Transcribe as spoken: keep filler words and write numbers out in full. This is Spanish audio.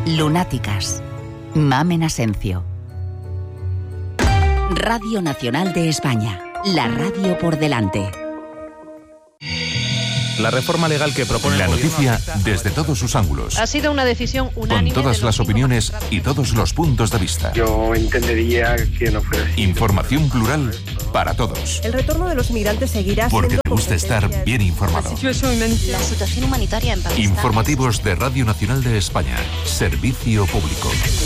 Lunáticas. Mamen Asencio. Radio Nacional de España. La radio por delante. La reforma legal que propone la el noticia desde todos sus ángulos. Ha sido una decisión unánime. Con todas las opiniones y todos los puntos de vista. Yo entendería que no fuera así. Información plural para todos. El retorno de los migrantes seguirá Porque siendo te gusta estar bien informado. La situación humanitaria en Pakistán. Informativos de Radio Nacional de España. Servicio público.